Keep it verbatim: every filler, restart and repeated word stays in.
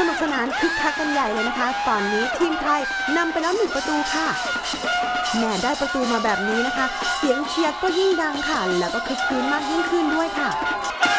สนุกสนานคึกคักกันใหญ่เลยนะคะตอนนี้ทีมไทยนำไปแล้วหนึ่งประตูค่ะแม่ได้ประตูมาแบบนี้นะคะเสียงเชียร์ก็ยิ่งดังค่ะแล้วก็คึกคืนมากยิ่งขึ้นด้วยค่ะ